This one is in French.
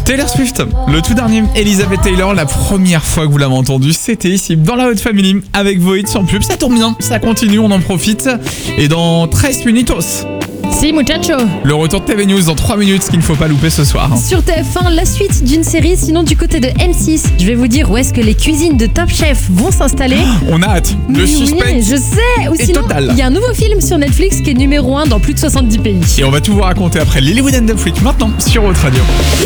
Taylor Swift, le tout dernier Elizabeth Taylor, la première fois que vous l'avez entendu, c'était ici dans la Haute Family avec Void sans pub. Ça tourne bien, ça continue, on en profite. Et dans 13 minutos, Si, muchacho. le retour de TV News dans 3 minutes, ce qu'il ne faut pas louper ce soir. Sur TF1, la suite d'une série, sinon du côté de M6. Je vais vous dire où est-ce que les cuisines de Top Chef vont s'installer. On a hâte, le suspense. Oui, je sais. Ou est sinon, total. il y a un nouveau film sur Netflix qui est numéro 1 dans plus de 70 pays. Et on va tout vous raconter après Lilywood and the Freak maintenant sur Haute Radio.